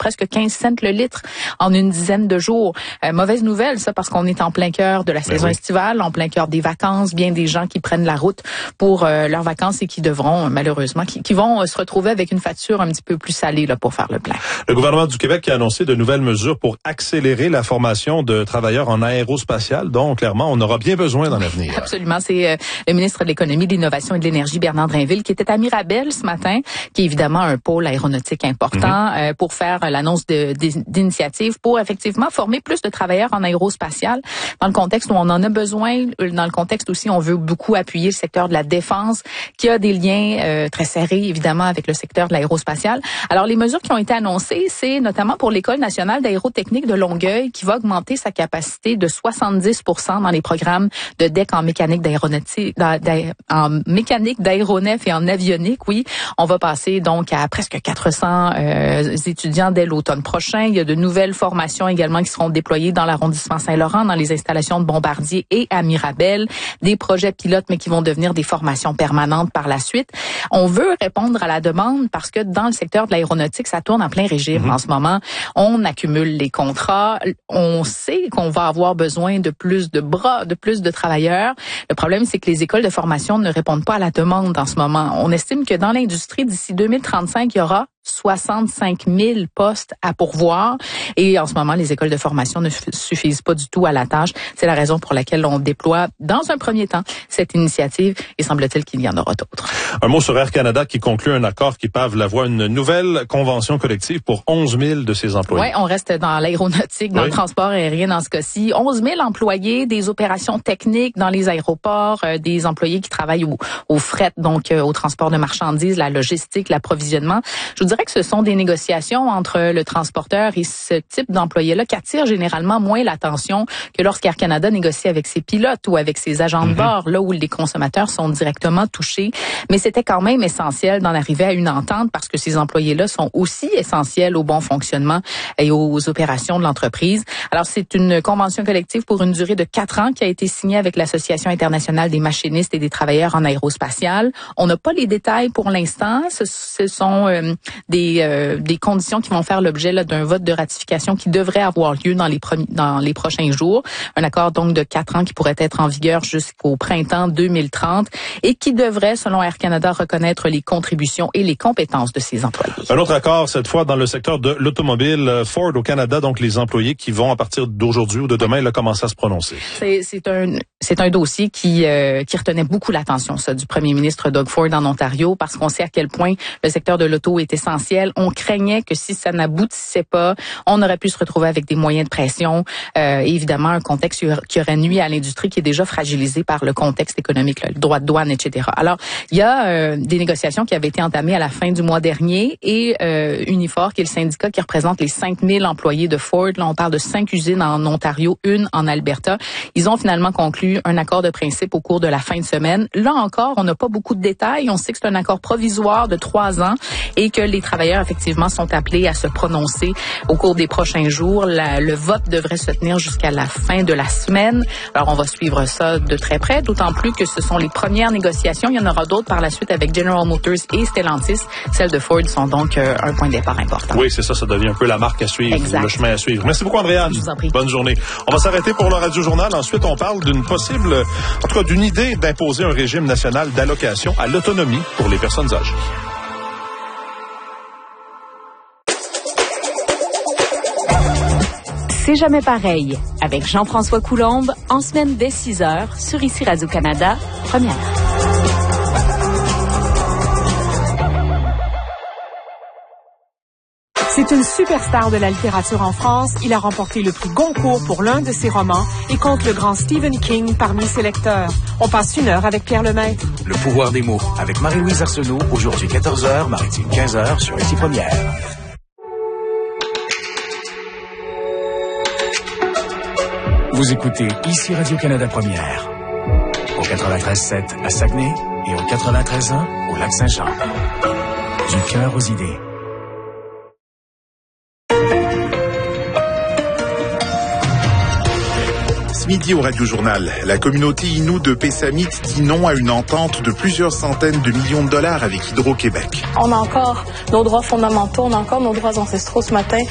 presque 15 cents le litre en une dizaine de jours. Mauvaise nouvelle, ça, parce qu'on est en plein cœur de la saison estivale, en plein cœur des vacances. Bien des gens qui prennent la route pour leurs vacances et qui devront, malheureusement, qui vont se retrouver avec une facture un petit peu plus salée là pour faire le plein. Le gouvernement du Québec a annoncé de nouvelles mesures pour accélérer la formation de travailleurs en aérospatial, dont clairement on aura bien besoin dans l'avenir. Absolument. C'est le ministre de l'Économie, de l'Innovation et de l'Énergie, Bernard Drinville, qui était à Mirabel ce matin, qui est évidemment un pôle aéronautique important, pour faire l'annonce d'initiatives pour effectivement former plus de travailleurs en aérospatial dans le contexte où on en a besoin, dans le contexte aussi on veut beaucoup appuyer le secteur de la défense qui a des liens très serrés évidemment avec le secteur de l'aérospatial. Alors les mesures qui ont été annoncées, c'est notamment pour l'École nationale d'aérotechnique de Longueuil qui va augmenter sa capacité de 70% dans les programmes de DEC en mécanique d'aéronautique, en mécanique d'aéronef et en avionique. Oui, on va passer donc à presque 400 étudiants dès l'automne prochain. Il y a de nouvelles formations également qui seront déployées dans l'arrondissement Saint-Laurent, dans les installations de Bombardier et à Mirabel. Des projets pilotes, mais qui vont devenir des formations permanentes par la suite. On veut répondre à la demande parce que dans le secteur de l'aéronautique, ça tourne en plein régime en ce moment. On accumule les contrats. On sait qu'on va avoir besoin de plus de bras, de plus de travailleurs. Le problème, c'est que les écoles de formation ne répondent pas à la demande en ce moment. On estime que dans l'industrie, d'ici 2035, il y aura 65 000 postes à pourvoir. Et en ce moment, les écoles de formation ne suffisent pas du tout à la tâche. C'est la raison pour laquelle on déploie, dans un premier temps, cette initiative. Et semble-t-il qu'il y en aura d'autres. Un mot sur Air Canada qui conclut un accord qui pave la voie à une nouvelle convention collective pour 11 000 de ses employés. Oui, on reste dans l'aéronautique, dans le transport aérien dans ce cas-ci. 11 000 employés, des opérations techniques dans les aéroports, des employés qui travaillent au fret, donc au transport de marchandises, la logistique, l'approvisionnement. Je vous dirais que ce sont des négociations entre le transporteur et ce type d'employé-là qui attirent généralement moins l'attention que lorsqu'Air Canada négocie avec ses pilotes ou avec ses agents de bord, là où les consommateurs sont directement touchés. Mais c'était quand même essentiel d'en arriver à une entente parce que ces employés-là sont aussi essentiels au bon fonctionnement et aux opérations de l'entreprise. Alors, c'est une convention collective pour une durée de 4 ans qui a été signée avec l'Association internationale des machinistes et des travailleurs en aérospatial. On n'a pas les détails pour l'instant. Ce sont des conditions qui vont faire l'objet d'un vote de ratification qui devrait avoir lieu dans les prochains jours. Un accord donc de 4 ans qui pourrait être en vigueur jusqu'au printemps 2030 et qui devrait, selon Air Canada, reconnaître les contributions et les compétences de ses employés. Un autre accord, cette fois dans le secteur de l'automobile, Ford au Canada, donc les employés qui vont à partir d'aujourd'hui ou de demain là, commencer à se prononcer. C'est un dossier qui retenait beaucoup l'attention du premier ministre Doug Ford en Ontario parce qu'on sait à quel point le secteur de l'auto est essentiel. On craignait que si ça n'aboutissait pas, on aurait pu se retrouver avec des moyens de pression et évidemment un contexte qui aurait nui à l'industrie qui est déjà fragilisée par le contexte économique, le droit de douane, etc. Alors, il y a des négociations qui avaient été entamées à la fin du mois dernier et Unifor, qui est le syndicat qui représente les 5 000 employés de Ford, là on parle de 5 usines en Ontario, une en Alberta, ils ont finalement conclu un accord de principe au cours de la fin de semaine. Là encore, on n'a pas beaucoup de détails. On sait que c'est un accord provisoire de 3 ans et que les travailleurs, effectivement, sont appelés à se prononcer au cours des prochains jours. Le vote devrait se tenir jusqu'à la fin de la semaine. Alors, on va suivre ça de très près, d'autant plus que ce sont les premières négociations. Il y en aura d'autres par la suite avec General Motors et Stellantis. Celles de Ford sont donc un point de départ important. Oui, c'est ça. Ça devient un peu la marque à suivre, le chemin à suivre. Merci beaucoup, Andréane. Je vous en prie. Bonne journée. On va s'arrêter pour le Radio-Journal. Ensuite, on parle d'une idée d'imposer un régime national d'allocation à l'autonomie pour les personnes âgées. C'est jamais pareil. Avec Jean-François Coulombe, en semaine dès 6h, sur ICI Radio-Canada, première. C'est une superstar de la littérature en France. Il a remporté le prix Goncourt pour l'un de ses romans et compte le grand Stephen King parmi ses lecteurs. On passe 1 heure avec Pierre Lemaitre. Le pouvoir des mots avec Marie-Louise Arsenault, aujourd'hui 14h, maritime 15h sur ICI Première. Vous écoutez ICI Radio-Canada Première. Au 93.7 à Saguenay et au 93.1 au Lac-Saint-Jean. Du cœur aux idées. Ce midi au Radio-Journal, la communauté Innu de Pessamit dit non à une entente de plusieurs centaines de millions de dollars avec Hydro-Québec. On a encore nos droits fondamentaux, on a encore nos droits ancestraux ce matin.